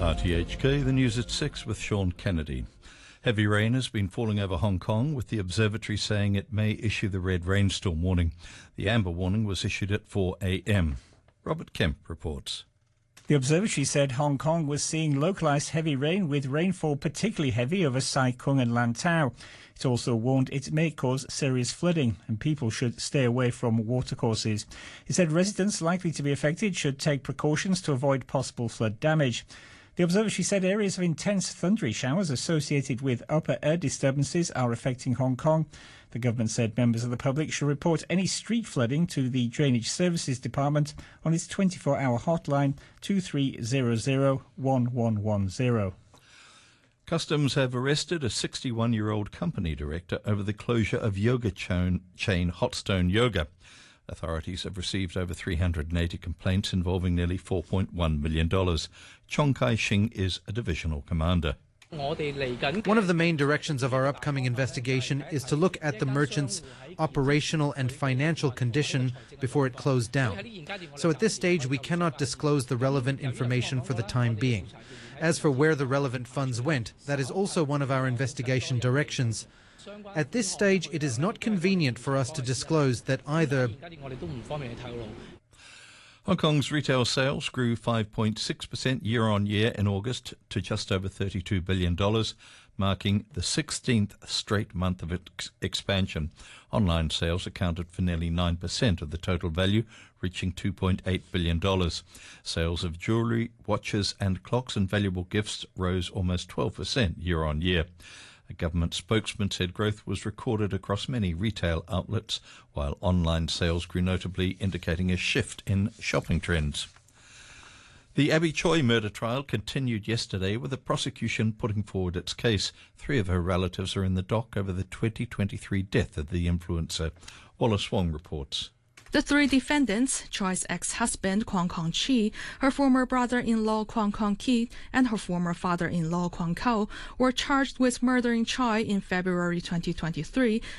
RTHK, the news at 6 with Sean Kennedy. Heavy rain has been falling over Hong Kong, with the observatory saying it may issue the red rainstorm warning. The amber warning was issued at 4 a.m. Robert Kemp reports. The observatory said Hong Kong was seeing localised heavy rain, with rainfall particularly heavy over Sai Kung and Lantau. It also warned it may cause serious flooding and people should stay away from watercourses. It said residents likely to be affected should take precautions to avoid possible flood damage. The observatory said areas of intense thundery showers associated with upper air disturbances are affecting Hong Kong. The government said members of the public should report any street flooding to the Drainage Services Department on its 24-hour hotline 2300 1110. Customs have arrested a 61-year-old company director over the closure of yoga chain Hotstone Yoga. Authorities have received over 380 complaints involving nearly $4.1 million. Chong Kai-shing is a divisional commander. One of the main directions of our upcoming investigation is to look at the merchant's operational and financial condition before it closed down. So at this stage, we cannot disclose the relevant information for the time being. As for where the relevant funds went, that is also one of our investigation directions. At this stage, it is not convenient for us to disclose that either. Hong Kong's retail sales grew 5.6% year-on-year in August to just over $32 billion, marking the 16th straight month of expansion. Online sales accounted for nearly 9% of the total value, reaching $2.8 billion. Sales of jewellery, watches and clocks and valuable gifts rose almost 12% year-on-year. A government spokesman said growth was recorded across many retail outlets, while online sales grew notably, indicating a shift in shopping trends. The Abby Choi murder trial continued yesterday, with the prosecution putting forward its case. 3 of her relatives are in the dock over the 2023 death of the influencer. Wallace Wong reports. The 3 defendants, Choi's ex-husband Kwang Kong-chi, her former brother-in-law Kwang Kong-ki, and her former father-in-law Kwang Kao, were charged with murdering Choi in February 2023